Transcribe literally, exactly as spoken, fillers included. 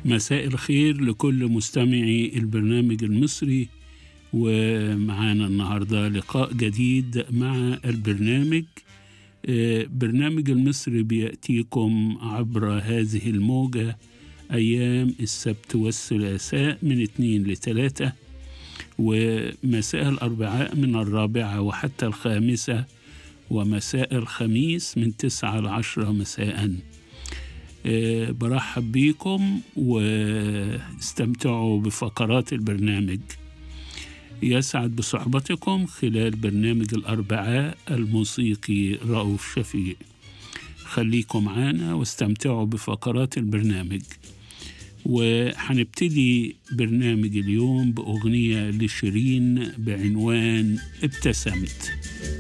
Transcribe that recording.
مساء الخير لكل مستمعي البرنامج المصري، ومعانا النهاردة لقاء جديد مع البرنامج. برنامج المصري بيأتيكم عبر هذه الموجة أيام السبت والثلاثاء من اثنين لثلاثة، ومساء الأربعاء من الرابعة وحتى الخامسة، ومساء الخميس من تسعة لعشرة مساءً. أه برحب بيكم واستمتعوا بفقرات البرنامج. يسعد بصحبتكم خلال برنامج الأربعاء الموسيقي رؤوف شفيق. خليكم معانا واستمتعوا بفقرات البرنامج. وحنبتدي برنامج اليوم بأغنية لشيرين بعنوان ابتسمت.